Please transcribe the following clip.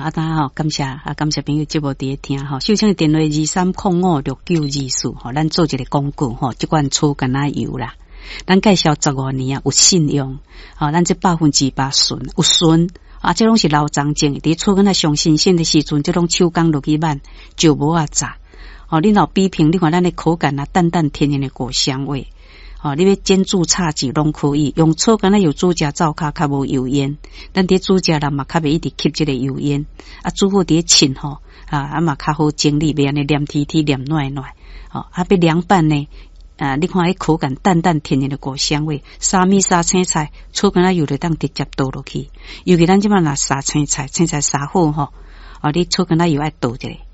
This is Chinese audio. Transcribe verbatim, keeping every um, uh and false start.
啊，当吼感谢啊，感谢朋友节目伫咧听吼，首先的电话二三零五六九二四吼，咱做一个广告吼，即款醋橄榄油啦，咱介绍十五年啊，有信用，吼、哦，咱这百分之百纯，有纯啊，这拢是老长种，伫醋橄榄上新鲜的时阵，这种手工落去慢，就无啊炸，哦，你若比拼，你看咱的口感啊，淡淡天然的果香味。哦，你要煎煮炒煮拢可以，用醋橄榄油煮食灶骹较无油烟，咱伫煮食人嘛较袂一直吸这个油烟，啊煮好伫浸吼，啊啊嘛较好整理，袂安尼黏贴贴黏软软，哦，啊要凉拌呢，啊你看迄口感淡淡天然的果香味，沙米沙青菜，醋橄榄油就当直接倒落去，尤其咱即摆若沙青菜，青菜沙好吼，哦你醋橄榄油爱倒一下。